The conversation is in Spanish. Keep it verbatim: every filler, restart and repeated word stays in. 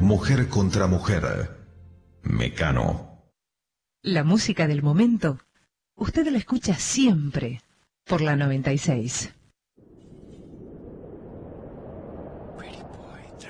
Mujer contra mujer. Mecano. La música del momento, usted la escucha siempre por la noventa y seis.